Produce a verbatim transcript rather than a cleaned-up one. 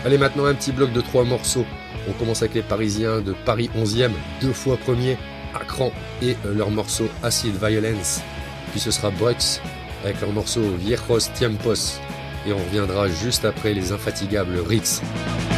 Allez, maintenant un petit bloc de trois morceaux. On commence avec les Parisiens de Paris onzième, deux fois premier, Akran et leur morceau Acid Violence. Puis ce sera Brux avec leur morceau Viejos Tiempos. Et on reviendra juste après les infatigables Rix.